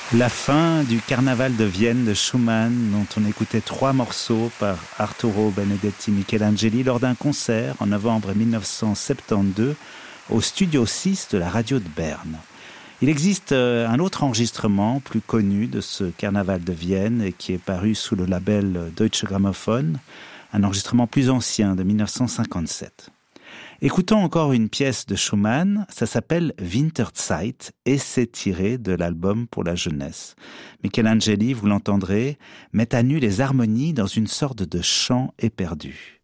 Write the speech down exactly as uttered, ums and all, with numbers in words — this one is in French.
La fin du Carnaval de Vienne de Schumann, dont on écoutait trois morceaux par Arturo Benedetti Michelangeli lors d'un concert en novembre mille neuf cent soixante-douze au Studio six de la radio de Berne. Il existe un autre enregistrement plus connu de ce Carnaval de Vienne et qui est paru sous le label Deutsche Grammophon, un enregistrement plus ancien de mille neuf cent cinquante-sept. Écoutons encore une pièce de Schumann, ça s'appelle Winterzeit et c'est tiré de l'album pour la jeunesse. Michelangeli, vous l'entendrez, met à nu les harmonies dans une sorte de chant éperdu.